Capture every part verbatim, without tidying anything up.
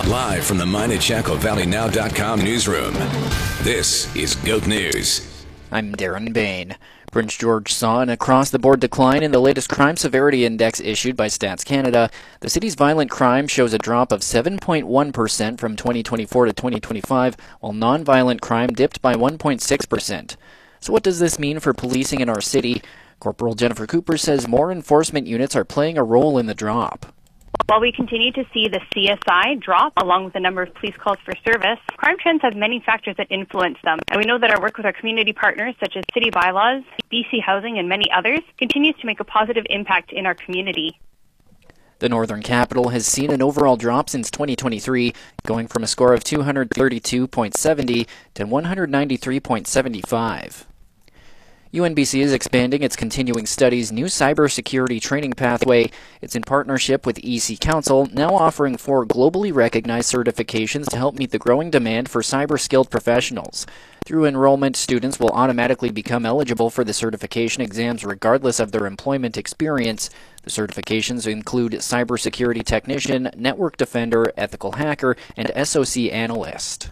Live from the Mine at Chaco Valley Now dot com newsroom, this is GOAT News. I'm Darren Bain. Prince George saw an across-the-board decline in the latest crime severity index issued by Stats Canada. The city's violent crime shows a drop of seven point one percent from twenty twenty-four to twenty twenty-five, while non-violent crime dipped by one point six percent. So what does this mean for policing in our city? Corporal Jennifer Cooper says more enforcement units are playing a role in the drop. While we continue to see the C S I drop along with the number of police calls for service, crime trends have many factors that influence them. And we know that our work with our community partners, such as City Bylaws, B C Housing, and many others, continues to make a positive impact in our community. The Northern Capital has seen an overall drop since twenty twenty-three, going from a score of two hundred thirty-two point seven zero to one hundred ninety-three point seven five. U N B C is expanding its continuing studies new cybersecurity training pathway. It's in partnership with E C Council, now offering four globally recognized certifications to help meet the growing demand for cyber-skilled professionals. Through enrollment, students will automatically become eligible for the certification exams regardless of their employment experience. The certifications include cybersecurity technician, network defender, ethical hacker, and S O C analyst.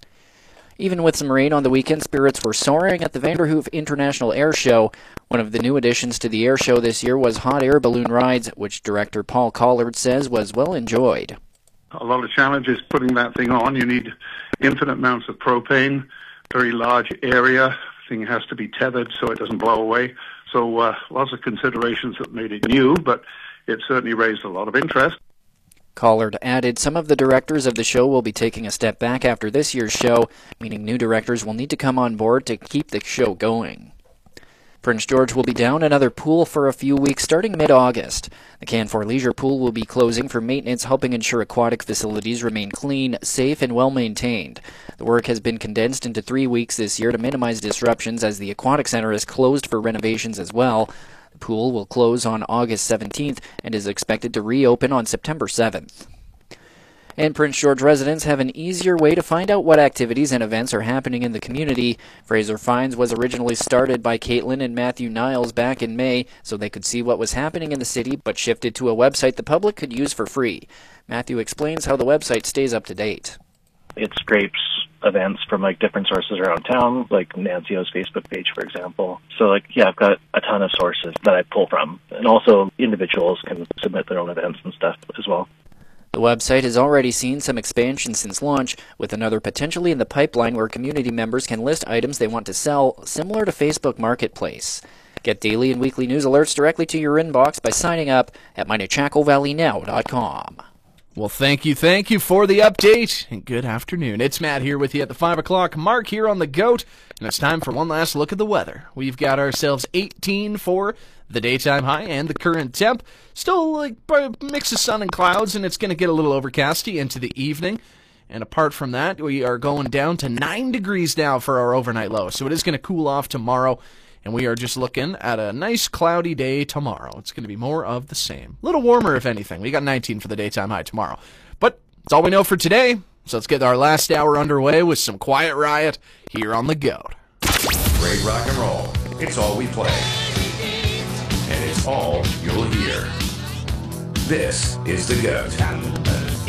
Even with some rain on the weekend, spirits were soaring at the Vanderhoof International Air Show. One of the new additions to the air show this year was hot air balloon rides, which director Paul Collard says was well enjoyed. A lot of challenges putting that thing on. You need infinite amounts of propane, very large area. The thing has to be tethered so it doesn't blow away. So uh, lots of considerations that made it new, but it certainly raised a lot of interest. Collard added some of the directors of the show will be taking a step back after this year's show, meaning new directors will need to come on board to keep the show going. Prince George will be down another pool for a few weeks starting mid-August. The Canfor Leisure Pool will be closing for maintenance, helping ensure aquatic facilities remain clean, safe, and well-maintained. The work has been condensed into three weeks this year to minimize disruptions as the Aquatic Center is closed for renovations as well. The pool will close on August seventeenth and is expected to reopen on September seventh. And Prince George residents have an easier way to find out what activities and events are happening in the community. Fraser Finds was originally started by Caitlin and Matthew Niles back in May so they could see what was happening in the city, but shifted to a website the public could use for free. Matthew explains how the website stays up to date. It scrapes events from like different sources around town, like Nancy O's Facebook page, for example. So like, yeah, I've got a ton of sources that I pull from. And also individuals can submit their own events and stuff as well. The website has already seen some expansion since launch, with another potentially in the pipeline where community members can list items they want to sell, similar to Facebook Marketplace. Get daily and weekly news alerts directly to your inbox by signing up at mine at chaco valley now dot com. Well, thank you, thank you for the update, and good afternoon. It's Matt here with you at the five o'clock mark here on the GOAT, and it's time for one last look at the weather. We've got ourselves eighteen for the daytime high and the current temp. Still like a mix of sun and clouds, and it's going to get a little overcasty into the evening. And apart from that, we are going down to nine degrees now for our overnight low, so it is going to cool off tomorrow. And we are just looking at a nice cloudy day tomorrow. It's going to be more of the same. A little warmer, if anything. We got nineteen for the daytime high tomorrow. But that's all we know for today. So let's get our last hour underway with some Quiet Riot here on the GOAT. Great rock and roll. It's all we play. And it's all you'll hear. This is the GOAT.